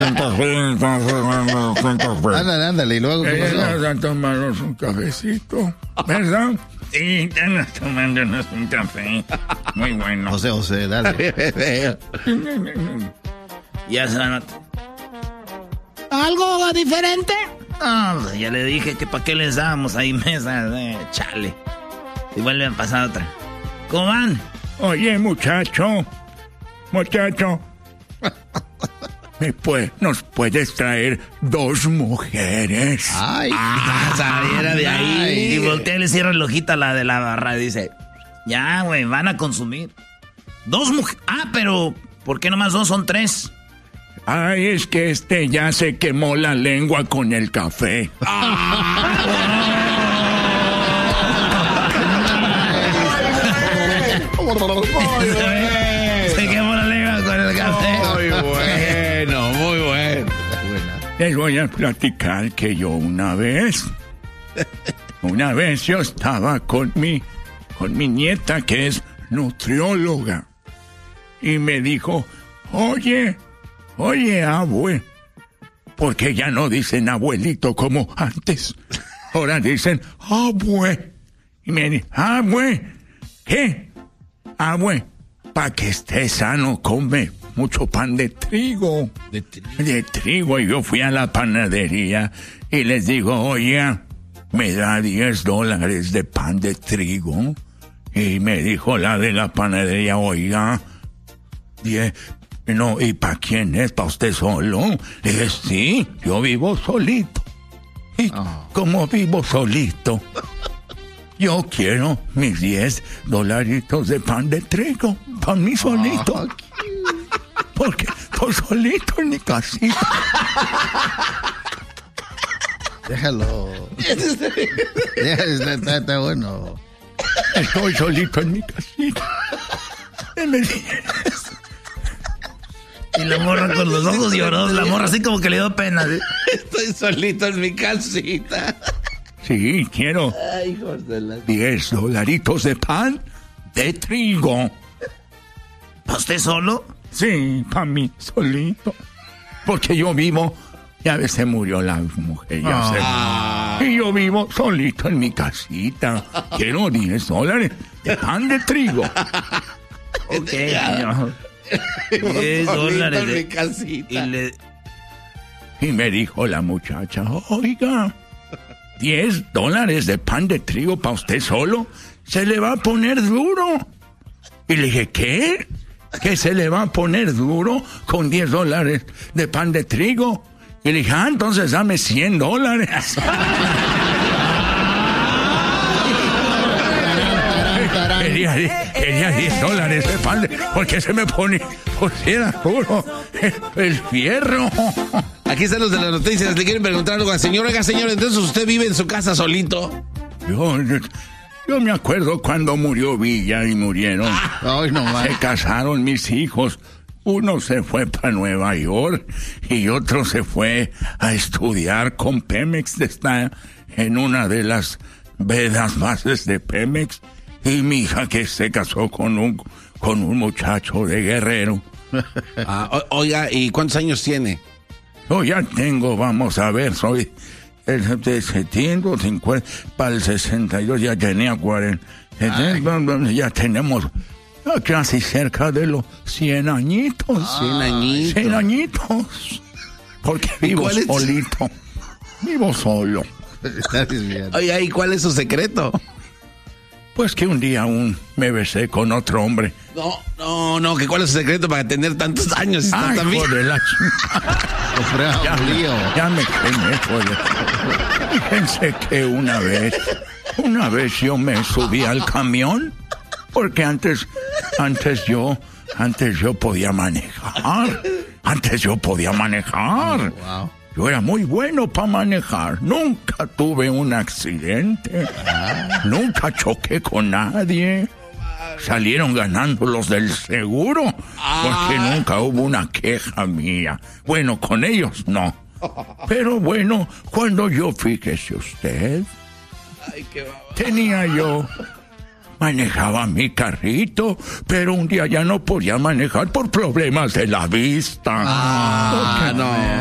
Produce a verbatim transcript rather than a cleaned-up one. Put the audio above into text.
Ándale, ándale, y luego... Ellos tomarnos un cafecito, ¿verdad? Sí, están tomándonos un café. Muy bueno. José, José, dale. Ya saben. ¿Algo diferente? No, ya le dije que para qué les dábamos ahí mesas, eh, chale. Y vuelve a pasar otra. ¿Cómo van? Oye, muchacho, muchacho, ¿me puede, ¿nos puedes traer dos mujeres? Ay, Ah, saliera de ahí. Ay. Y voltea y le cierra el ojito a la de la barra y dice, ya, güey, van a consumir. Dos mujeres. Ah, pero, ¿por qué nomás dos? Son tres. Ay, es que este ya se quemó la lengua con el café. Se quemó la lengua con el café. Muy bueno, muy bueno. Les voy a platicar que yo una vez, una vez yo estaba con mi, con mi nieta que es nutrióloga y me dijo, oye, oye, abue, porque ya no dicen abuelito como antes, ahora dicen abue, y me dice, abue, ¿qué? Abue, para que estés sano, come mucho pan de trigo. De trigo. De trigo. Y yo fui a la panadería y les digo, oye, me da diez dólares de pan de trigo. Y me dijo la de la panadería, oiga, diez, no, ¿y para quién es? ¿Para usted solo? Le dije, sí, yo vivo solito. Y Oh. como vivo solito, yo quiero mis diez dolaritos de pan de trigo para mí solito. Oh, Porque estoy solito en mi casita. déjalo. Déjalo, está, está, está bueno. Estoy solito en mi casita. Deme diez. Y la morra con los ojos lloró. La morra así como que le dio pena. ¿Sí? Estoy solito en mi calcita. Sí, quiero Ay, hijos de la... diez dolaritos de pan de trigo. ¿Para usted solo? Sí, para mí solito. Porque yo vivo, ya ves, se murió la mujer, ya Ah. se... Y yo vivo solito en mi casita. Quiero diez dólares de pan de trigo. Ok, señor. diez dólares en mi de... casita. Y le... Y me dijo la muchacha, oiga, diez dólares de pan de trigo para usted solo, se le va a poner duro. Y le dije, ¿qué? ¿Que se le va a poner duro con diez dólares de pan de trigo? Y le dije, ah, entonces dame cien dólares. Quería, quería diez dólares de pan de... Porque se me pone, pusiera duro el fierro. Aquí están los de las noticias. Le quieren preguntar algo al señor. Oiga, señor, entonces usted vive en su casa solito. Yo, yo, yo me acuerdo cuando murió Villa y murieron. Ay, no más. Se casaron mis hijos. Uno se fue para Nueva York y otro se fue a estudiar con Pemex. Está en una de las vedas bases de Pemex. Y mi hija que se casó con un, con un muchacho de Guerrero. Ah, o- oiga, ¿y cuántos años tiene? Yo ya tengo, vamos a ver, soy el de setenta, cincuenta, para el sesenta y dos ya tenía cuarenta. Ya tenemos casi cerca de los cien añitos. Cien añitos. cien añitos. Porque vivo cuál es? solito. Vivo solo. Está desviando. Oiga, ¿y cuál es su secreto? Pues que un día un me besé con otro hombre. No, no, no, que cuál es su secreto para tener tantos años y estar Ay, tan bien. joder, la chingada. Ya, me- ya me quemé, joder. Fíjense que una vez, una vez yo me subí al camión, porque antes, antes yo, antes yo podía manejar. Antes yo podía manejar. Wow. Yo era muy bueno para manejar. Nunca tuve un accidente. Nunca choqué con nadie. Salieron ganando los del seguro. Porque nunca hubo una queja mía. Bueno, con ellos no. Pero bueno, cuando yo, fíjese usted, Ay, qué baba. tenía yo manejaba mi carrito, pero un día ya no podía manejar por problemas de la vista. Ah, no.